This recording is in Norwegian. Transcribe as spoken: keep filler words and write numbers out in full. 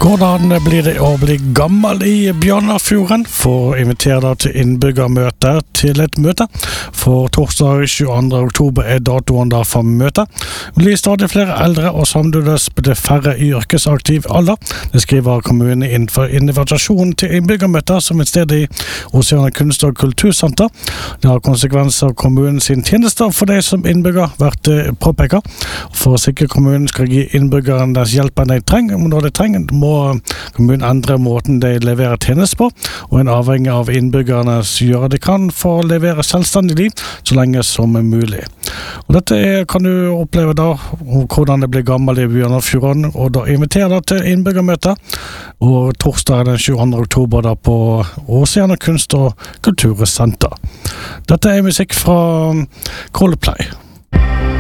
Hvordan blir det å bli gammel i Bjørnafjorden? For inviterer da til innbyggermøte til et møte. For torsdag tjueandre oktober er datoen da for møte. Det blir stadig flere eldre og samtidig blir det færre i yrkesaktiv alder. Det skriver kommunen innenfor invitasjonen til innbyggermøte som et sted i Oceana kunst- og kultursenter. Det har konsekvenser av kommunen sin tjenester for de som innbygger vært påpeker. For å sikre kommunen skal gi innbyggeren den hjelpen de trenger, men når de trenger, må kommunen endre måten de leverer tjenester på, og en avhengig av innbyggerne gjør de kan for å levere selvstendig liv så lenge som er mulig. Og dette er, kan du oppleve da, hvordan det blir gammel i Bjørnafjorden, og da inviterer da til innbyggermøte, og torsdag den tjueandre oktober da på Oceana kunst- og kultursenter. Dette er musikk fra Coldplay.